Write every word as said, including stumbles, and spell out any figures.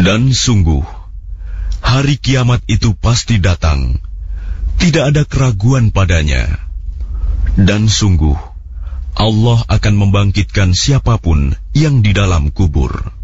Dan sungguh, hari kiamat itu pasti datang, tidak ada keraguan padanya. Dan sungguh, Allah akan membangkitkan siapapun yang di dalam kubur.